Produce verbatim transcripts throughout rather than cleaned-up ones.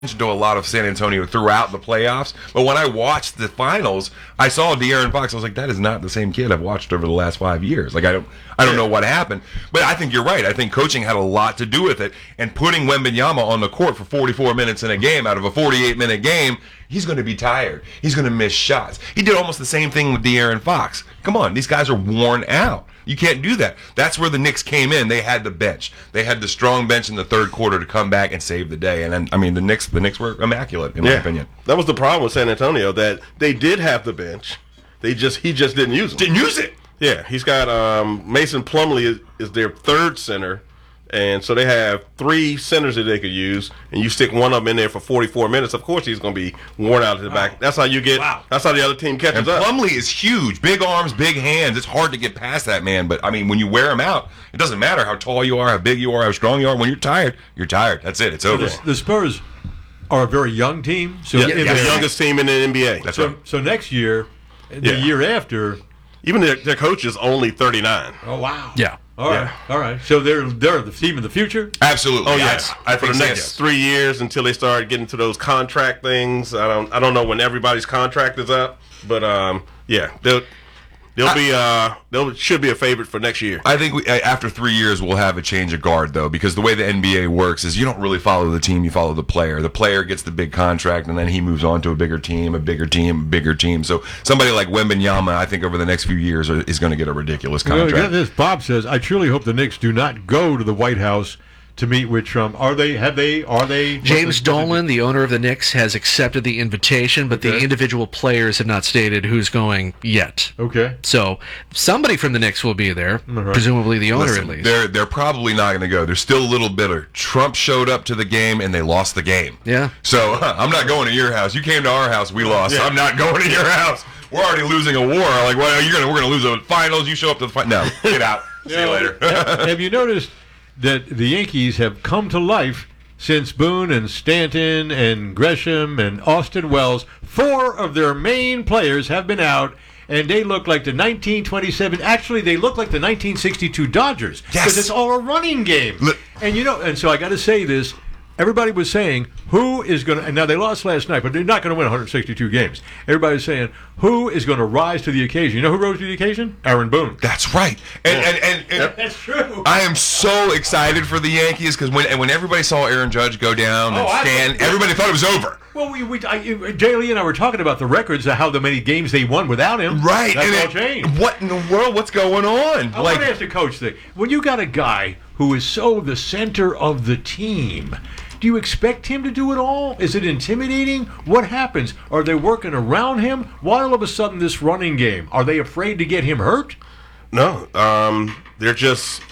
to a lot of San Antonio throughout the playoffs, but when I watched the finals, I saw De'Aaron Fox. I was like, that is not the same kid I've watched over the last five years. Like, I don't, I don't know what happened, but I think you're right. I think coaching had a lot to do with it, and putting Wembanyama on the court for forty-four minutes in a game out of a forty-eight minute game, he's going to be tired. He's going to miss shots. He did almost the same thing with De'Aaron Fox. Come on, these guys are worn out. You can't do that. That's where the Knicks came in. They had the bench. They had the strong bench in the third quarter to come back and save the day. And then, I mean, the Knicks, the Knicks were immaculate in yeah. my opinion. That was the problem with San Antonio, that they did have the bench. They just he just didn't use it. Didn't use it. Yeah, he's got um, Mason Plumlee is, is their third center, and so they have three centers that they could use, and you stick one of them in there for forty-four minutes. Of course, he's going to be worn out at the wow. back. That's how you get. Wow. That's how the other team catches and up. Plumlee is huge, big arms, big hands. It's hard to get past that man. But I mean, when you wear him out, it doesn't matter how tall you are, how big you are, how strong you are. When you're tired, you're tired. That's it. It's over. The, the Spurs are a very young team. So yeah, yeah, the yeah. youngest team in the N B A. That's so, right. So next year, the yeah. year after, even their, their coach is only thirty-nine. Oh wow. Yeah. All right, yeah. all right. So they're they're the team of the future. Absolutely. Oh yes. I, I For think the so, next yes. three years until they start getting to those contract things. I don't I don't know when everybody's contract is up, but um yeah they'll they'll I, be uh they'll should be a favorite for next year. I think we, after three years we'll have a change of guard though, because the way the N B A works is you don't really follow the team, you follow the player. The player gets the big contract and then he moves on to a bigger team, a bigger team, a bigger team. So somebody like Wembanyama, I think over the next few years is going to get a ridiculous contract. Well, this Bob says, I truly hope the Knicks do not go to the White House to meet with Trump. Are they? Have they? Are they? James Dolan, the owner of the Knicks, has accepted the invitation, but okay. the individual players have not stated who's going yet. Okay. So somebody from the Knicks will be there, right. presumably the owner Listen, at least. They're they're probably not going to go. They're still a little bitter. Trump showed up to the game and they lost the game. Yeah. So huh, I'm not going to your house. You came to our house. We lost. Yeah. I'm not going to your house. We're already losing a war. Like, well, you're gonna we're gonna lose the finals. You show up to the final. No, get out. See you later. Have you noticed that the Yankees have come to life since Boone and Stanton and Gresham and Austin Wells? Four of their main players have been out, and they look like the nineteen twenty-seven. Actually, they look like the nineteen sixty-two Dodgers because yes. it's all a running game. Look. And you know, and so I got to say this. Everybody was saying, who is going to, and now they lost last night, but they're not going to win one hundred sixty-two games. Everybody was saying, who is going to rise to the occasion? You know who rose to the occasion? Aaron Boone. That's right. And, yeah. and, and, and That's true. I am so excited for the Yankees because when, when everybody saw Aaron Judge go down and oh, stand, I, everybody thought it was over. Well, we, we I, Jay Lee and I were talking about the records of how the many games they won without him. Right. That's and all it, changed. What in the world? What's going on? I like, want to ask the coach thing. When you got a guy who is so the center of the team, do you expect him to do it all? Is it intimidating? What happens? Are they working around him? Why all of a sudden this running game? Are they afraid to get him hurt? No. Um, they're just...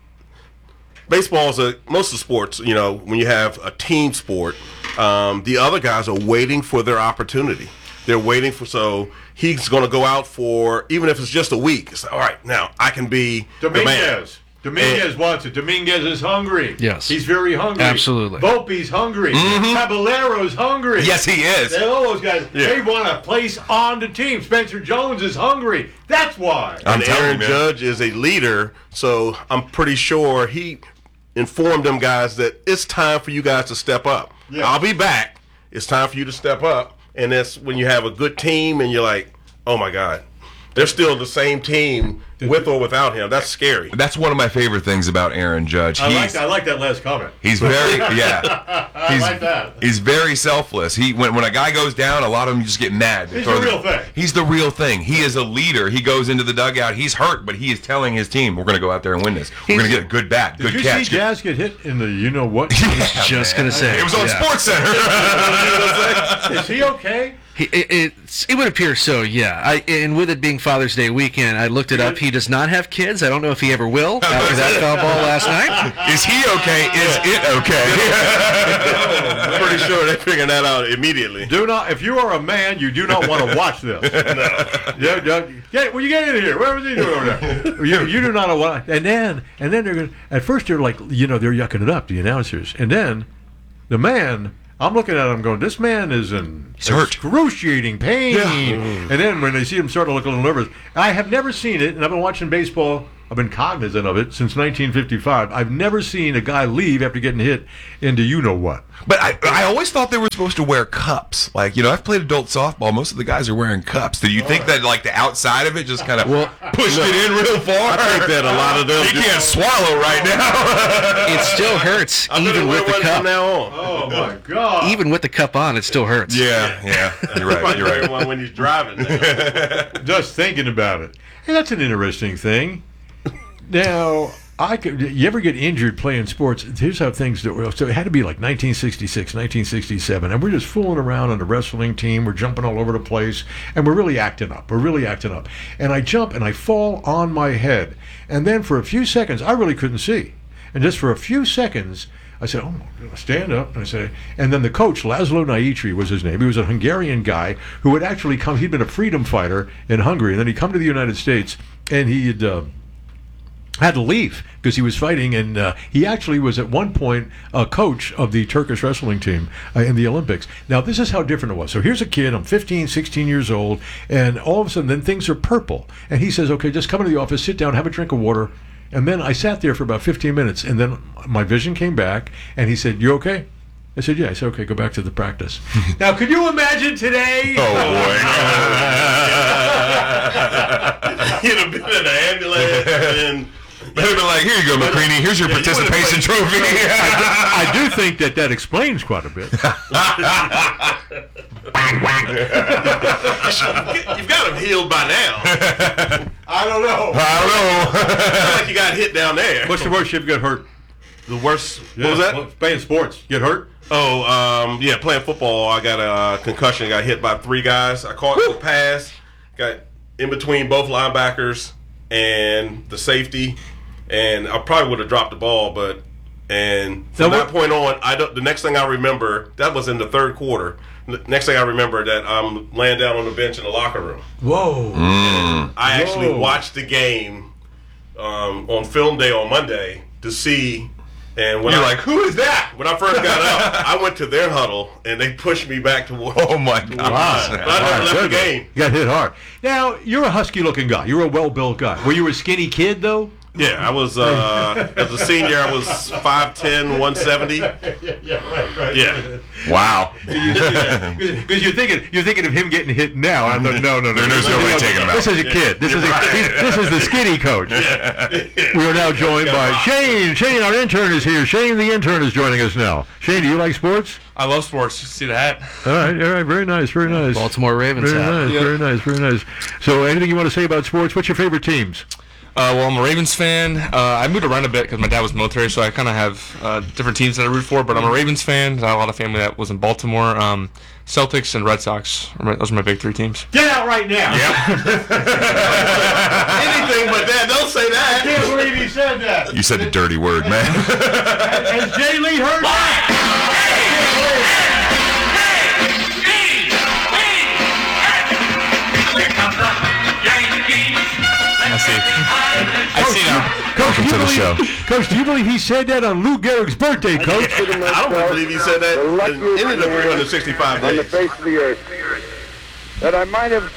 Baseball is a... Most of sports, you know, when you have a team sport, um, the other guys are waiting for their opportunity. They're waiting for... So he's going to go out for... Even if it's just a week. It's like, all right, now I can be Dominguez. the man. Dominguez and, wants it. Dominguez is hungry. Yes. He's very hungry. Absolutely. Volpe's hungry. Mm-hmm. Caballero's hungry. Yes, he is. All those guys, yeah. they want a place on the team. Spencer Jones is hungry. That's why. And I'm Aaron you, Judge is a leader, so I'm pretty sure he informed them guys that it's time for you guys to step up. Yeah. I'll be back. It's time for you to step up. And that's when you have a good team and you're like, oh, my God. They're still the same team with or without him. That's scary. That's one of my favorite things about Aaron Judge. I He's, like, I like that last comment. He's very, yeah. I he's, like that. He's very selfless. He when, when a guy goes down, a lot of them just get mad. He's the real thing. He's the real thing. He is a leader. He goes into the dugout. He's hurt, but he is telling his team, we're going to go out there and win this. We're going to get a good bat, Did good you catch. see Jazz get hit in the you-know-what? Yeah, Just man. going to say. It was on yeah. Sports Center. Is he okay? He, it, it, it would appear so, yeah. I, and with it being Father's Day weekend, I looked it up. He does not have kids. I don't know if he ever will after that foul ball last night. Is he okay? Is it okay? I'm pretty sure they're figuring that out immediately. Do not, if you are a man, you do not want to watch this. No. Yeah, yeah, yeah, well, you get in here. What was he doing over there? You, you do not want. And then, and then they're going. At first, they're like, you know, they're yucking it up, the announcers, and then the man. I'm looking at him going, this man is in He's hurt. excruciating pain. Yeah. And then when they see him start to look a little nervous, I have never seen it, and I've been watching baseball I've been cognizant of it since nineteen fifty-five. I've never seen a guy leave after getting hit into you know what. But I, I always thought they were supposed to wear cups. Like, you know, I've played adult softball. Most of the guys are wearing cups. Do you think that, like, the outside of it just kind of Well, pushed it in real far? I think that a lot of them He just- can't swallow right now. It still hurts, I'm gonna even wear with the one cup. from now on. Oh, my God. Even with the cup on, it still hurts. yeah, yeah. You're right. You're Wear right. one when he's driving. Now. Just thinking about it. Hey, that's an interesting thing. Now, I could. You ever get injured playing sports? Here's how things do. So it had to be like nineteen sixty-six, nineteen sixty-seven, and we're just fooling around on the wrestling team. We're jumping all over the place, and we're really acting up. We're really acting up. And I jump and I fall on my head, and then for a few seconds, I really couldn't see. And just for a few seconds, I said, "Oh, stand up!" And I said, and then the coach, Laszlo Naitri was his name. He was a Hungarian guy who had actually come. He'd been a freedom fighter in Hungary, and then he'd come to the United States, and he had. Uh, had to leave because he was fighting, and uh, he actually was at one point a coach of the Turkish wrestling team uh, in the Olympics. Now, this is how different it was. So here's a kid, I'm fifteen, sixteen years old, and all of a sudden, then things are purple. And he says, okay, just come into the office, sit down, have a drink of water. And then I sat there for about fifteen minutes, and then my vision came back, and he said, you okay? I said, yeah. I said, okay, go back to the practice. Now, could you imagine today? Oh, boy. He'd have been in an ambulance and. They'd have been like, here you go, McCreaney. Here's your Yeah, you would've participation played- trophy. I do think that that explains quite a bit. You've got him healed by now. I don't know. I don't know. It's not like you got hit down there. What's the worst you've got hurt? the worst? What was that? Well, playing sports. Get hurt? Oh, um, yeah, playing football. I got a uh, concussion. Got hit by three guys. I caught the pass. Got in between both linebackers and the safety, and I probably would have dropped the ball. But and from Now, that what- point on, I don't. The next thing I remember, that was in the third quarter. The next thing I remember that I'm laying down on the bench in the locker room. Whoa. I actually Whoa. watched the game um, on film day on Monday to see. And when You're I, like, who is that? when I first got up, I went to their huddle and they pushed me back to work. Oh, my God. Wow. But I never left the Good. game. You got hit hard. Now, you're a husky-looking guy. You're a well-built guy. Were you a skinny kid, though? Yeah, I was uh, as a senior. I was five ten, one seventy. yeah, right, right. Yeah, Wow. Because you're thinking, you're thinking of him getting hit now. I thought, no, no, no. There's no way taking him out. This is a kid. This is a, he's- this is the skinny coach. We are now joined by Shane. Shane, our intern, is here. Shane, the intern, is joining us now. Shane, do you like sports? I love sports. See the hat? All right, all right. Very nice, very nice. Baltimore Ravens Very hat. nice, Yep. very nice, very nice. So, anything you want to say about sports? What's your favorite teams? Uh, well, I'm a Ravens fan. Uh, I moved around a bit because my dad was military, so I kind of have uh, different teams that I root for. But I'm a Ravens fan. I have a lot of family that was in Baltimore. Um, Celtics and Red Sox. are my- Those are my big three teams. Get out right now. anything but that. Don't say I that. can't believe he said that. You said the dirty word, man. Has Jay Lee heard that? I see. I see now. Coach, do you to the believe, show. Coach, do you believe he said that on Lou Gehrig's birthday, Coach? I don't believe he said that The in luckiest any of the man three hundred sixty-five on the days. face of the earth. That I might have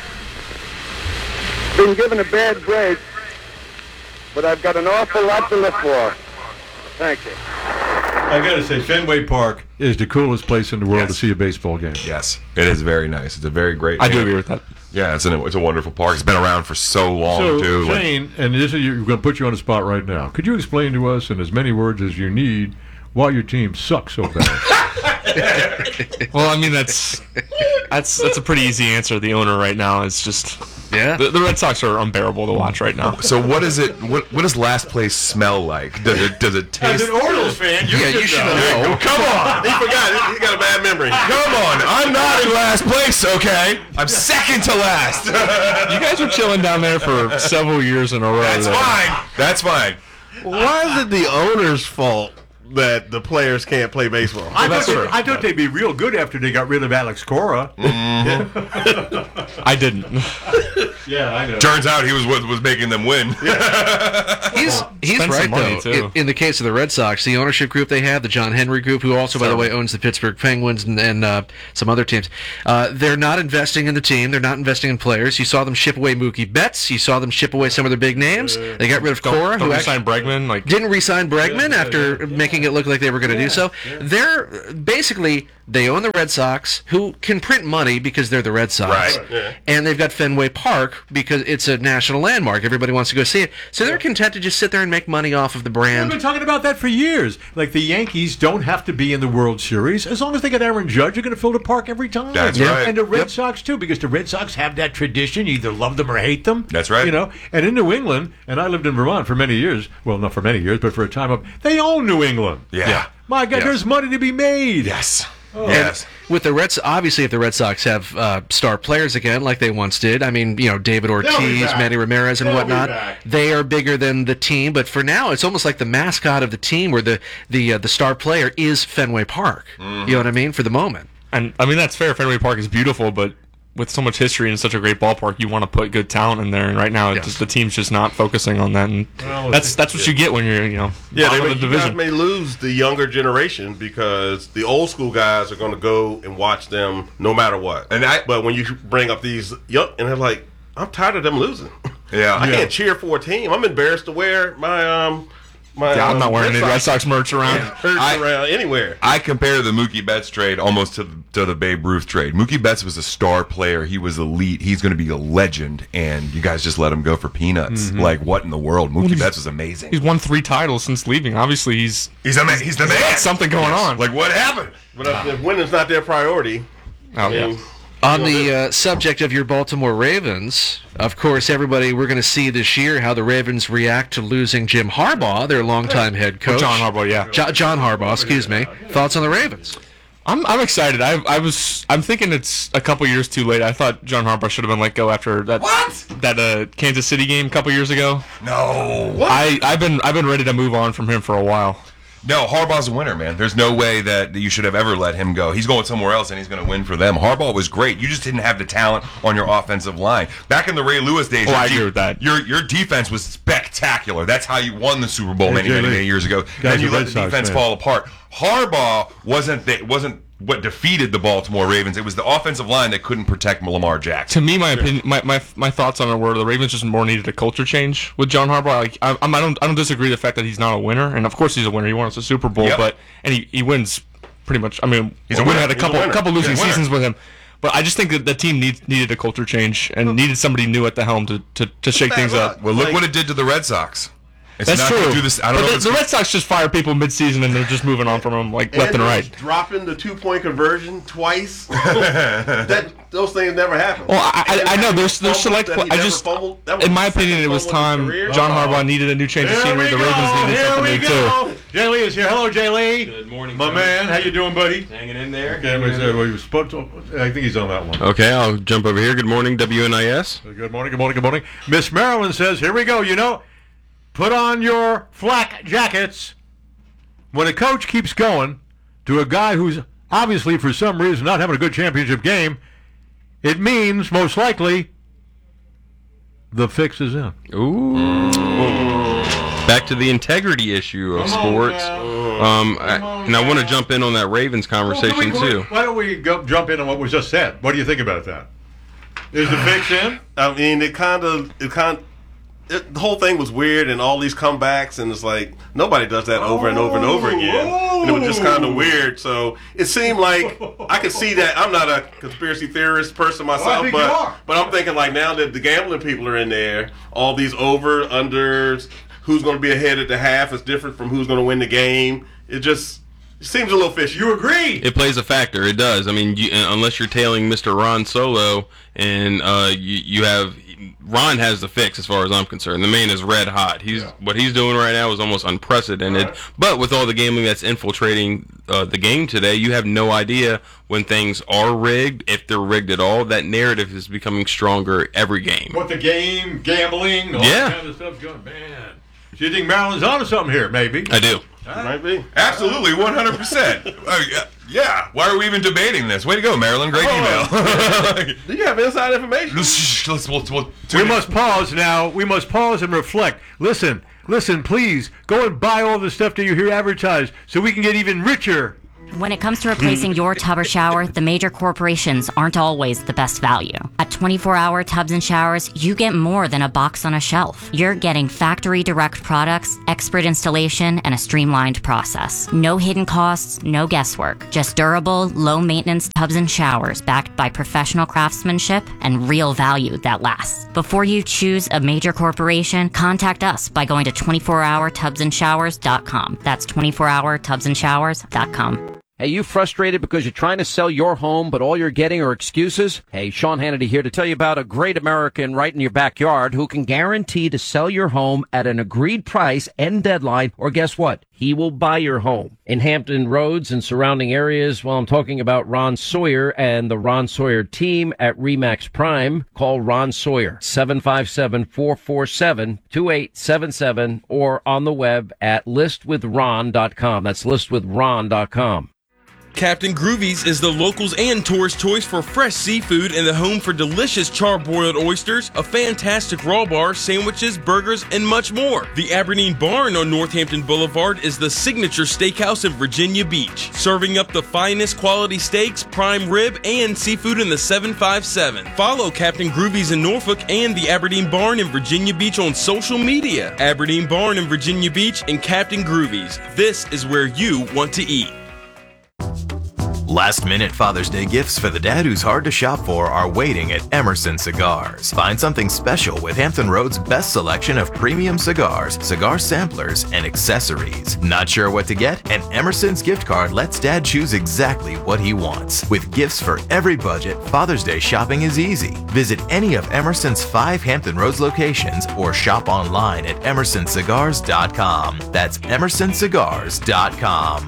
been given a bad break, but I've got an awful lot to live for. Thank you. I gotta say, Fenway Park is the coolest place in the world to Yes. see a baseball game. Yes, it is very nice. It's a very great. I do agree with that. Yeah, it's, an, it's a wonderful park. It's been around for so long, So, too. Like, Shane, and this is, you're going to put you on the spot right now. Could you explain to us, in as many words as you need, why your team sucks so bad? Well, I mean that's that's that's a pretty easy answer. The owner right now is just Yeah. the, the Red Sox are unbearable to watch right now. so what is it? What what does last place smell like? Does it does it taste? Orioles fan, Yeah, you should know. Come on, He forgot. He got a bad memory. come on! I'm not in last place, okay? I'm second to last. You guys were chilling down there for several years in a row. That's there. fine. That's fine. Why is it the owner's fault that the players can't play baseball. I, that's thought they, true. I thought they'd be real good after they got rid of Alex Cora. I didn't. Yeah, I know. Turns out he was what was making them win. He's he's Spend right some money, though. too. In, in the case of the Red Sox, the ownership group they have, the John Henry Group, who also, by the way, owns the Pittsburgh Penguins and, and uh, some other teams, uh, they're not investing in the team. They're not investing in players. You saw them ship away Mookie Betts. You saw them ship away some of their big names. They got rid of Cora, Don't who resign actually Bregman. Like, didn't re-sign Bregman after making it look like they were going to do so. They're basically they own the Red Sox, who can print money because they're the Red Sox, Right. Yeah. and they've got Fenway Park because it's a national landmark. Everybody wants to go see it, so they're content to just sit there and make money off of the We've brand. been talking about that for years. Like the Yankees don't have to be in the World Series as long as they get Aaron Judge. You're going to fill the park every time. That's Yeah. right. And the Red Yep. Sox too, because the Red Sox have that tradition. You either love them or hate them. That's right. You know, and in New England, and I lived in Vermont for many years. Well, not for many years, but for a time up. They own New England. Yeah. My God, Yes. there's money to be made. Yes. Yes. With the Reds, obviously, if the Red Sox have uh, star players again, like they once did, I mean, you know, David be Ortiz, back. Manny Ramirez, and They'll be whatnot, back. they are bigger than the team. But for now, it's almost like the mascot of the team, where the the uh, the star player is Fenway Park. Mm-hmm. You know what I mean? For the moment. and I mean that's fair. Fenway Park is beautiful, but with so much history and such a great ballpark, you want to put good talent in there. And right now, it Yes. just the team's just not focusing on that. And Well, that's that's what you get when you're you know Yeah, they bottom may, of the you guys division. may lose the younger generation because the old school guys are going to go and watch them no matter what. And I- but when you bring up these young, and they're like, I'm tired of them losing. Yeah. I Yeah. can't cheer for a team. I'm embarrassed to wear my um my. Yeah, I'm um, not wearing any Red Red Sox merch around. shirts I- around anywhere. I compare the Mookie Betts trade almost to the, to the Babe Ruth trade. Mookie Betts was a star player. He was elite. He's going to be a legend, and you guys just let him go for peanuts. Like, what in the world? Mookie Betts was amazing. He's won three titles since leaving. Obviously, he's He's, ama- he's the man. got something going on. Like, what happened? But if, if winning's not their priority, oh, I mean, yeah. On the uh, subject of your Baltimore Ravens, of course, everybody, we're going to see this year how the Ravens react to losing Jim Harbaugh, their longtime head coach. John Harbaugh, yeah. Jo- John Harbaugh, excuse me. Thoughts on the Ravens? I'm I'm excited. I I was I'm thinking it's a couple years too late. I thought John Harbaugh should have been let go after that What? that uh, Kansas City game a couple years ago. No. I I've been I've been ready to move on from him for a while. No, Harbaugh's a winner, man. There's no way that you should have ever let him go. He's going somewhere else, and he's going to win for them. Harbaugh was great. You just didn't have the talent on your offensive line. Back in the Ray Lewis days, Oh, your I agree with that. Your your defense was spectacular. That's how you won the Super Bowl Hey, many, Jay many, Lee. many years ago. Guy's And you a let Red the Sox defense fan. fall apart. Harbaugh wasn't the, wasn't what defeated the Baltimore Ravens. It was the offensive line that couldn't protect Lamar Jackson. To me, my opinion, my, my my thoughts on it were the Ravens just more needed a culture change with John Harbaugh. Like I, I'm, I don't I don't disagree with the fact that he's not a winner, and of course he's a winner. He won us a Super Bowl, Yep. but and he, he wins pretty much. I mean, He's a we winner. had a He's a couple winner. couple losing He's a winner. seasons with him. But I just think that the team needs needed a culture change and needed somebody new at the helm to, to, to shake bad things luck. up. Well, look Like- what it did to the Red Sox. It's That's not true. gonna Do this. I don't but know. the, if it's the Red Sox just fire people mid-season and they're just moving on from them like left and Andrews right. dropping the two point conversion twice. that those things never happen. Well, I, I, I know And there's there's fumbles select. that he I never just, fumbled. That was in my the second opinion, it was fumble in time. his career. John Harbaugh needed a new change of Here scenery. we The go. Ravens needed Here something we new go. too. Jay Lee is here. Hello, Jay Lee. Good morning, My Tony. man, how you doing, buddy? Hanging in there. Okay, we said we were supposed to, I think he's on that one. Okay, I'll jump over here. Good morning, W N I S. Good morning, good morning, good morning. Miss Marilyn says, here we go. You know, put on your flak jackets. When a coach keeps going to a guy who's obviously, for some reason, not having a good championship game, it means, most likely, the fix is in. Ooh. Back to the integrity issue of sports. Um, I, and I want to jump in on that Ravens conversation Well, can we- too. Why don't we go, jump in on what was just said? What do you think about that? Is the fix in? I mean, it kind of, it kind, it, the whole thing was weird, and all these comebacks, and it's like nobody does that over and over and over again, and it was just kind of weird. So it seemed like I could see that. I'm not a conspiracy theorist person myself, think you but are. but I'm thinking like now that the gambling people are in there, all these over unders, who's going to be ahead at the half is different from who's going to win the game. It just it seems a little fishy. You agree? It plays a factor. It does. I mean, you, unless you're tailing Mister Ron Solo, and uh, you you have Ron has the fix as far as I'm concerned. The man is red hot. He's what he's doing right now is almost unprecedented. Right. But with all the gambling that's infiltrating uh, the game today, you have no idea when things are rigged, if they're rigged at all. That narrative is becoming stronger every game. What the game, gambling, all Yeah. that kind of stuff's going, man. So you think Maryland's onto something here? Maybe. I do. Might be. Absolutely, one hundred percent. Uh, yeah, yeah. Why are we even debating this? Way to go, Maryland. Great email. Do you have inside information? let's, let's, let's, we'll We must pause now. We must pause and reflect. Listen, listen, please. Go and buy all the stuff that you hear advertised so we can get even richer. When it comes to replacing your tub or shower, the major corporations aren't always the best value. At twenty-four hour Tubs and Showers, you get more than a box on a shelf. You're getting factory direct products, expert installation, and a streamlined process. No hidden costs, no guesswork. Just durable, low maintenance tubs and showers backed by professional craftsmanship and real value that lasts. Before you choose a major corporation, contact us by going to twenty-four hour tubs and showers dot com. That's twenty-four hour tubs and showers dot com. Hey, you frustrated because you're trying to sell your home, but all you're getting are excuses? Hey, Sean Hannity here to tell you about a great American right in your backyard who can guarantee to sell your home at an agreed price and deadline, or guess what? He will buy your home. In Hampton Roads and surrounding areas, well, I'm talking about Ron Sawyer and the Ron Sawyer team at RE/MAX Prime. Call Ron Sawyer, seven five seven, four four seven, two eight seven seven, or on the web at list with ron dot com. That's list with ron dot com. Captain Groovies is the locals and tourist choice for fresh seafood and the home for delicious charbroiled oysters, a fantastic raw bar, sandwiches, burgers, and much more. The Aberdeen Barn on Northampton Boulevard is the signature steakhouse in Virginia Beach, serving up the finest quality steaks, prime rib, and seafood in the seven five seven. Follow Captain Groovies in Norfolk and the Aberdeen Barn in Virginia Beach on social media. Aberdeen Barn in Virginia Beach and Captain Groovies. This is where you want to eat. Last-minute Father's Day gifts for the dad who's hard to shop for are waiting at Emerson Cigars. Find something special with Hampton Road's best selection of premium cigars, cigar samplers, and accessories. Not sure what to get? An Emerson's gift card lets dad choose exactly what he wants. With gifts for every budget, Father's Day shopping is easy. Visit any of Emerson's five Hampton Roads locations or shop online at emerson cigars dot com. That's emerson cigars dot com.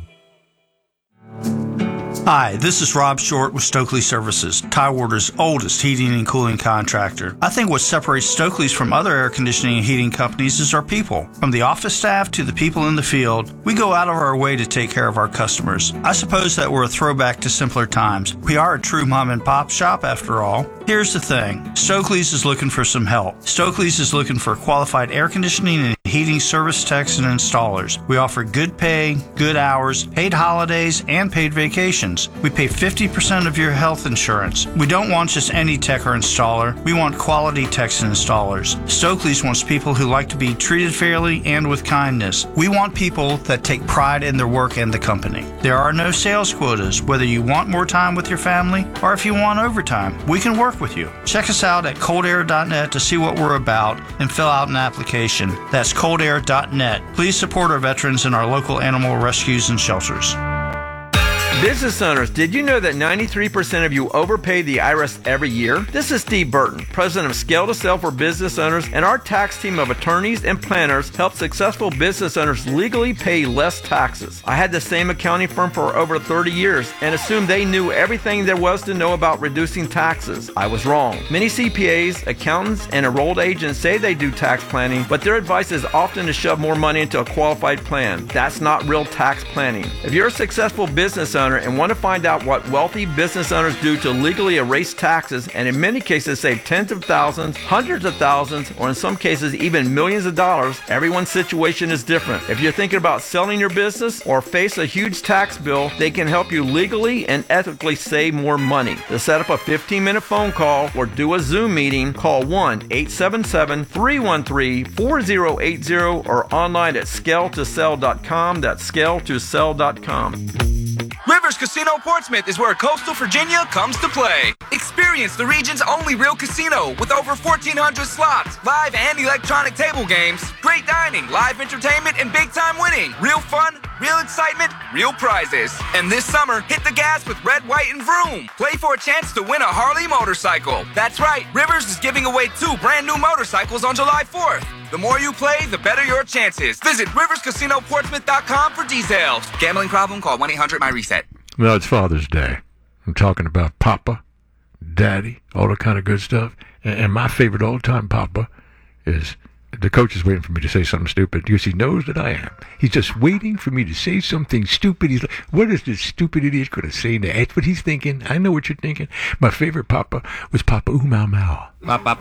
Hi, this is Rob Short with Stokely Services, Tidewater's oldest heating and cooling contractor. I think what separates Stokely's from other air conditioning and heating companies is our people. From the office staff to the people in the field, we go out of our way to take care of our customers. I suppose that we're a throwback to simpler times. We are a true mom and pop shop after all. Here's the thing, Stokely's is looking for some help. Stokely's is looking for qualified air conditioning and heating service techs and installers. We offer good pay, good hours, paid holidays, and paid vacations. We pay fifty percent of your health insurance. We don't want just any tech or installer. We want quality techs and installers. Stokely's wants people who like to be treated fairly and with kindness. We want people that take pride in their work and the company. There are no sales quotas, whether you want more time with your family or if you want overtime. We can work with you. Check us out at cold air dot net to see what we're about and fill out an application. That's cold air dot net. Please support our veterans and our local animal rescues and shelters. Business owners, did you know that ninety-three percent of you overpay the I R S every year? This is Steve Burton, president of Scale to Sell for Business Owners, and our tax team of attorneys and planners help successful business owners legally pay less taxes. I had the same accounting firm for over thirty years and assumed they knew everything there was to know about reducing taxes. I was wrong. Many C P As, accountants, and enrolled agents say they do tax planning, but their advice is often to shove more money into a qualified plan. That's not real tax planning. If you're a successful business owner and want to find out what wealthy business owners do to legally erase taxes and in many cases save tens of thousands, hundreds of thousands, or in some cases even millions of dollars, everyone's situation is different. If you're thinking about selling your business or face a huge tax bill, they can help you legally and ethically save more money. To set up a fifteen minute phone call or do a Zoom meeting, call one eight seven seven, three one three, four zero eight zero or online at scale to sell dot com. That's scale to sell dot com. Rivers Casino Portsmouth is where coastal Virginia comes to play. Experience the region's only real casino with over fourteen hundred slots, live and electronic table games, great dining, live entertainment, and big-time winning. Real fun, real excitement, real prizes. And this summer, hit the gas with Red, White, and Vroom. Play for a chance to win a Harley motorcycle. That's right, Rivers is giving away two brand new motorcycles on July fourth. The more you play, the better your chances. Visit rivers casino portsmouth dot com for details. Gambling problem? Call one eight hundred my reset. Well, it's Father's Day. I'm talking about Papa, Daddy, all that kind of good stuff. And, and my favorite all-time Papa is the coach is waiting for me to say something stupid because he knows that I am. He's just waiting for me to say something stupid. He's like, what is this stupid idiot going to say? That's what he's thinking. I know what you're thinking. My favorite Papa was Papa Oomau Mau.